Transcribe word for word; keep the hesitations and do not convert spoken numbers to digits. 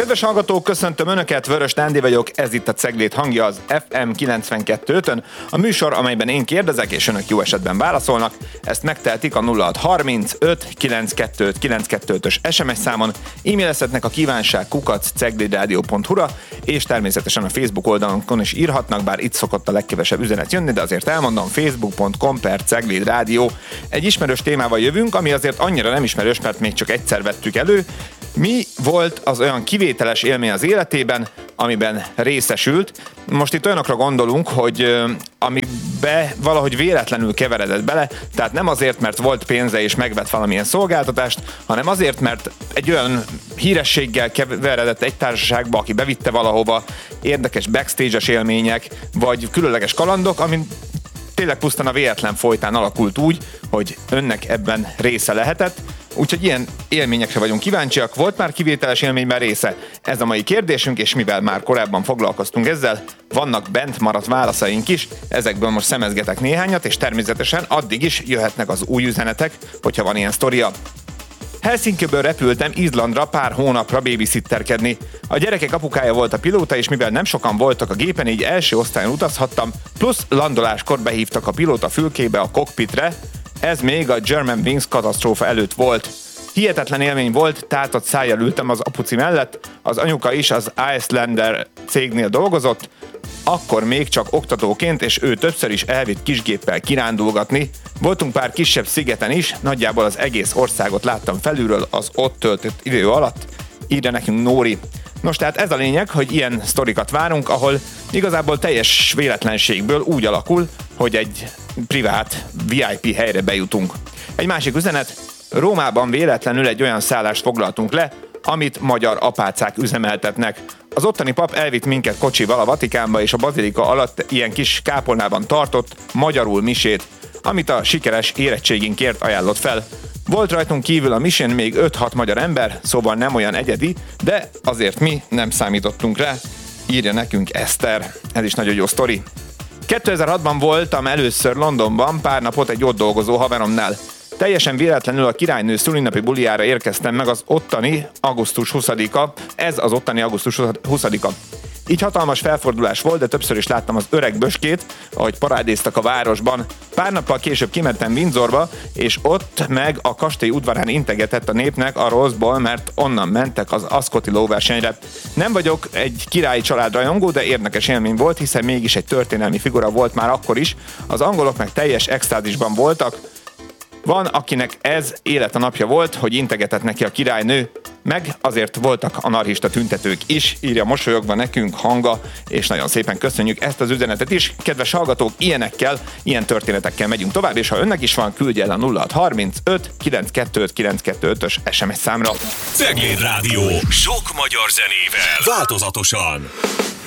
Kedves hallgatók, köszöntöm Önöket, Vörös Nándi vagyok, ez itt a Cegléd hangja az ef em kilencvenkettő ötön, a műsor, amelyben én kérdezek, és Önök jó esetben válaszolnak. Ezt megtehetik a nulla hat harmincöt kilencvenkettő kilencvenkettő-ös es em es számon, e-mailezhetnek a kívánság kukac ceglédradio pont hu-ra, és természetesen a Facebook oldalunkon is írhatnak, bár itt szokott a legkevesebb üzenet jönni, de azért elmondom, facebook pont com per ceglédradio. Egy ismerős témával jövünk, ami azért annyira nem ismerős, mert még csak egyszer vettük elő. Mi volt az olyan kivételes élmény az életében, amiben részesült? Most itt olyanokra gondolunk, hogy amibe valahogy véletlenül keveredett bele, tehát nem azért, mert volt pénze és megvett valamilyen szolgáltatást, hanem azért, mert egy olyan hírességgel keveredett egy társaságba, aki bevitte valahova, érdekes backstage-es élmények, vagy különleges kalandok, amin tényleg pusztán a véletlen folytán alakult úgy, hogy önnek ebben része lehetett. Úgyhogy ilyen élményekre vagyunk kíváncsiak. Volt már kivételes élményben része? Ez a mai kérdésünk, és mivel már korábban foglalkoztunk ezzel, vannak bent maradt válaszaink is, ezekből most szemezgetek néhányat, és természetesen addig is jöhetnek az új üzenetek, hogyha van ilyen sztoria. Helsinkiből repültem Izlandra pár hónapra babysitterkedni. A gyerekek apukája volt a pilóta, és mivel nem sokan voltak a gépen, így első osztályon utazhattam, plusz landoláskor behívtak a pilóta fülkébe a kokpitre. Ez még a Germanwings katasztrófa előtt volt. Hihetetlen élmény volt, tátott szájjal ültem az apuci mellett, az anyuka is az Icelander cégnél dolgozott, akkor még csak oktatóként, és ő többször is elvitt kisgéppel kirándulgatni. Voltunk pár kisebb szigeten is, nagyjából az egész országot láttam felülről az ott töltött idő alatt, írja nekünk Nóri. Nos, tehát ez a lényeg, hogy ilyen sztorikat várunk, ahol igazából teljes véletlenségből úgy alakul, hogy egy privát vé i pé helyre bejutunk. Egy másik üzenet, Rómában véletlenül egy olyan szállást foglaltunk le, amit magyar apácák üzemeltetnek. Az ottani pap elvitt minket kocsival a Vatikánba, és a bazilika alatt ilyen kis kápolnában tartott magyarul misét, amit a sikeres érettséginkért ajánlott fel. Volt rajtunk kívül a misén még öt-hat magyar ember, szóval nem olyan egyedi, de azért mi nem számítottunk rá, írja nekünk Eszter. Ez is nagyon jó sztori. kétezer-hatban voltam először Londonban, pár napot egy ott dolgozó haveromnál. Teljesen véletlenül a királynő szülinapi bulijára érkeztem meg az ottani augusztus huszadika, ez az ottani augusztus huszadika. Így hatalmas felfordulás volt, de többször is láttam az öreg böskét, ahogy parádéztak a városban. Pár nappal később kimentem Windsorba, és ott meg a kastély udvarán integetett a népnek a Rossból, mert onnan mentek az Ascoti lóversenyre. Nem vagyok egy királyi család rajongó, de érdekes élmény volt, hiszen mégis egy történelmi figura volt már akkor is. Az angolok meg teljes extázisban voltak. Van, akinek ez élete napja volt, hogy integetett neki a királynő, meg azért voltak anarchista tüntetők is, írja mosolyogva nekünk Hanga, és nagyon szépen köszönjük ezt az üzenetet is. Kedves hallgatók, ilyenekkel, ilyen történetekkel megyünk tovább, és ha önnek is van, küldje el a nulla hat harmincöt kilencvenkettő kilencvenkettő ötös es em es számra. Cegléd Rádió. Sok magyar zenével. Változatosan.